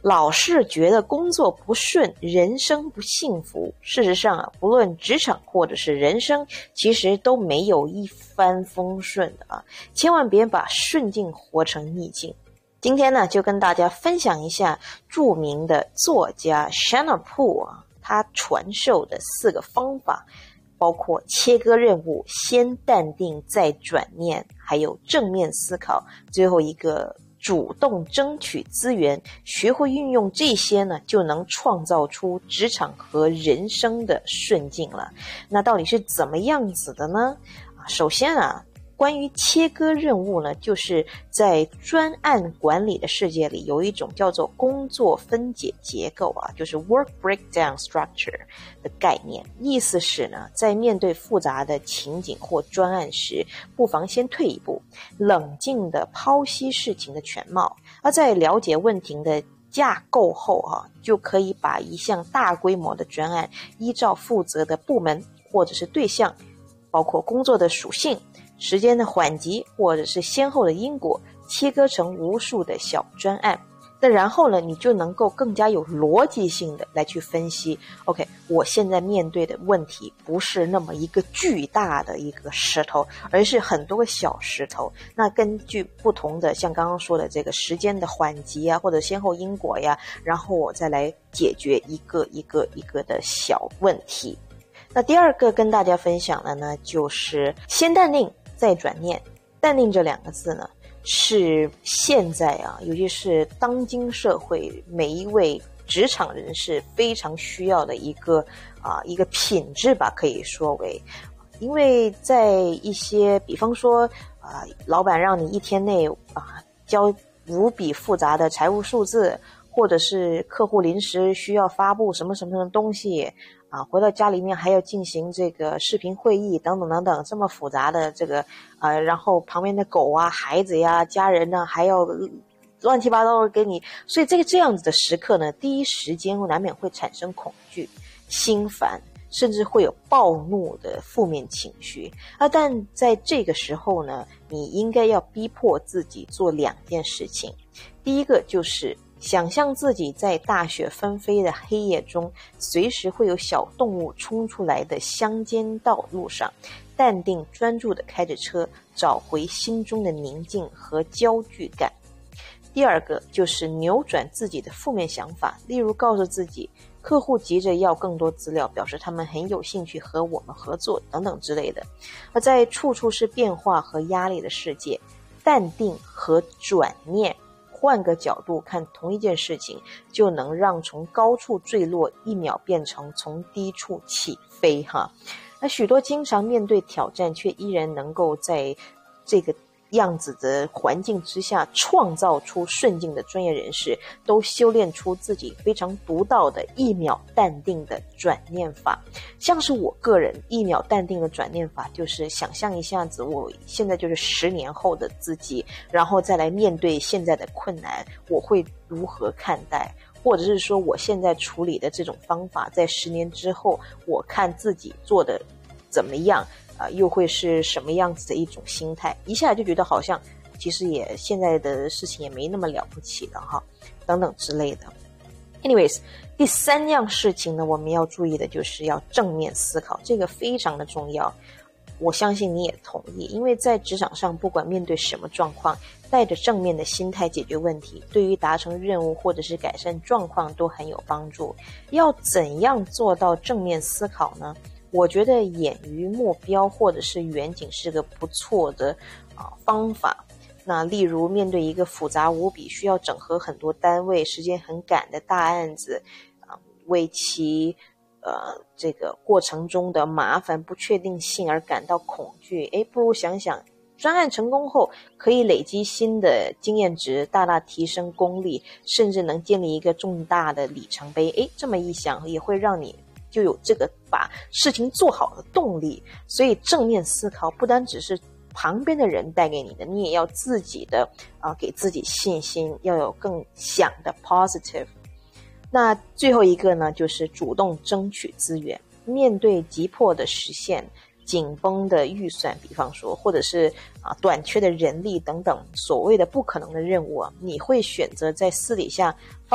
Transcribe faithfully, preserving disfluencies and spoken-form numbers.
老是觉得工作不顺，人生不幸福。事实上啊，不论职场或者是人生，其实都没有一帆风顺的啊，千万别把顺境活成逆境。今天呢，就跟大家分享一下著名的作家 Shannon Poole 啊，他传授的四个方法，包括切割任务、先淡定再转念，还有正面思考，最后一个主动争取资源。学会运用这些呢，就能创造出职场和人生的顺境了。那到底是怎么样子的呢？首先啊，关于切割任务呢，就是在专案管理的世界里，有一种叫做工作分解结构啊，就是 work breakdown structure 的概念。意思是呢，在面对复杂的情景或专案时，不妨先退一步，冷静地剖析事情的全貌，而在了解问题的架构后啊，就可以把一项大规模的专案依照负责的部门或者是对象，包括工作的属性、时间的缓急或者是先后的因果，切割成无数的小专案。那然后呢，你就能够更加有逻辑性的来去分析 OK， 我现在面对的问题不是那么一个巨大的一个石头，而是很多个小石头。那根据不同的像刚刚说的这个时间的缓急啊，或者先后因果呀，然后我再来解决一个一个一个的小问题。那第二个跟大家分享的呢，就是先淡定再转念。淡定这两个字呢，是现在啊，尤其是当今社会每一位职场人士非常需要的一个啊一个品质吧，可以说为。因为在一些比方说啊，老板让你一天内啊交无比复杂的财务数字，或者是客户临时需要发布什么什么的东西啊，回到家里面还要进行这个视频会议等等等等，这么复杂的这个呃，然后旁边的狗啊、孩子呀、家人呢，还要乱七八糟的给你，所以这个这样子的时刻呢，第一时间难免会产生恐惧、心烦，甚至会有暴怒的负面情绪啊。但在这个时候呢，你应该要逼迫自己做两件事情。第一个就是想象自己在大雪纷飞的黑夜中，随时会有小动物冲出来的乡间道路上，淡定专注地开着车，找回心中的宁静和焦距感。第二个就是扭转自己的负面想法，例如告诉自己，客户急着要更多资料，表示他们很有兴趣和我们合作等等之类的。而在处处是变化和压力的世界，淡定和转念，换个角度看同一件事情，就能让从高处坠落一秒变成从低处起飞哈。那许多经常面对挑战却依然能够在这个样子的环境之下创造出顺境的专业人士，都修炼出自己非常独到的一秒淡定的转念法。像是我个人一秒淡定的转念法，就是想象一下子我现在就是十年后的自己，然后再来面对现在的困难，我会如何看待，或者是说我现在处理的这种方法，在十年之后我看自己做的怎么样啊，又会是什么样子的一种心态，一下就觉得好像其实也现在的事情也没那么了不起了哈，等等之类的。Anyways， 第三样事情呢，我们要注意的就是要正面思考，这个非常的重要。我相信你也同意，因为在职场上，不管面对什么状况，带着正面的心态解决问题，对于达成任务或者是改善状况都很有帮助。要怎样做到正面思考呢？我觉得眼于目标或者是远景是个不错的啊方法。那例如面对一个复杂无比、需要整合很多单位、时间很赶的大案子啊，为其呃这个过程中的麻烦、不确定性而感到恐惧，诶，不如想想专案成功后可以累积新的经验值，大大提升功力，甚至能建立一个重大的里程碑。诶，这么一想也会让你就有这个把事情做好的动力。所以正面思考不单只是旁边的人带给你的，你也要自己的啊、呃，给自己信心，要有更想的 positive。 那最后一个呢，就是主动争取资源。面对急迫的实现、紧绷的预算，比方说或者是啊短缺的人力等等所谓的不可能的任务啊，你会选择在私底下